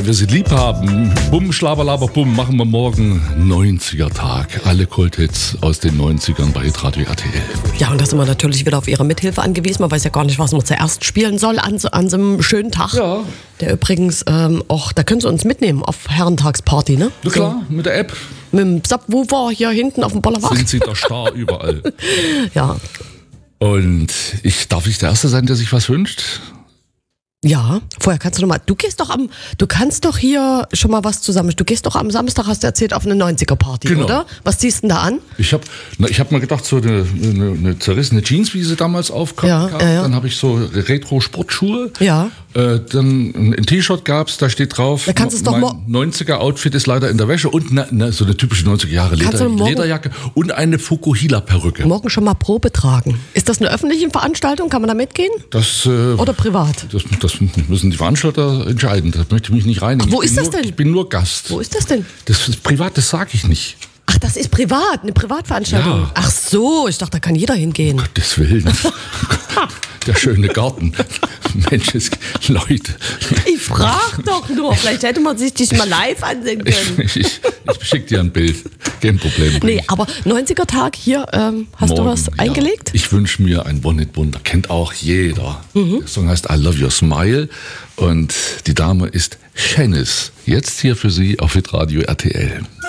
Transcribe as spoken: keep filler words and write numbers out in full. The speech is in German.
weil wir sie lieb haben. Bumm, Schlaberlaber, Bumm, machen wir morgen neunziger-Tag. Alle Kulthits aus den neunzigern bei Radio R T L. Ja, und da sind wir natürlich wieder auf Ihre Mithilfe angewiesen. Man weiß ja gar nicht, was man zuerst spielen soll an so, an so einem schönen Tag. Ja. Der übrigens, ähm, auch, da können Sie uns mitnehmen auf Herrentagsparty, ne? Na klar, mit der App. Mit dem Subwoofer hier hinten auf dem Bollerwacht. Sind Sie der Star überall. Ja. Und ich, darf ich der Erste sein, der sich was wünscht? Ja, vorher kannst du noch mal, du gehst doch am, du kannst doch hier schon mal was zusammen, du gehst doch am Samstag, hast du erzählt, auf eine neunziger-Party, Genau. oder? Was ziehst du denn da an? Ich habe ich hab mir gedacht, so eine, eine, eine zerrissene Jeans, wie sie damals aufkam. Ja, ja, ja. Dann habe ich so Retro-Sportschuhe. Ja. Äh, dann ein T-Shirt gab's, da steht drauf, Da kannst du's doch mein mo- neunziger-Outfit ist leider in der Wäsche und ne, ne, so eine typische neunziger-Jahre-Leder, Kannst du morgen- Lederjacke und eine Fukuhila-Perücke. Morgen schon mal Probe tragen. Ist das eine öffentliche Veranstaltung? Kann man da mitgehen? Das, äh, Oder privat? das, das müssen die Veranstalter entscheiden. Da möchte ich mich nicht rein. Ach, wo ist das denn? Ich bin nur Gast. Wo ist das denn? Das ist privat, das sage ich nicht. Ach, das ist privat, eine Privatveranstaltung. Ja. Ach so, ich dachte, da kann jeder hingehen. Gottes Willen. Der schöne Garten. Mensch, es- Leute. Ich frag doch nur, vielleicht hätte man sich dich mal live ansehen können. Ich, ich, ich schicke dir ein Bild. Kein Problem. Nee, aber neunziger-Tag hier, ähm, hast Morgen, du was ja. eingelegt? Ich wünsche mir ein One-Hit-Wunder. Kennt auch jeder. Mhm. Der Song heißt I Love Your Smile. Und die Dame ist Shanice. Jetzt hier für Sie auf Hitradio R T L.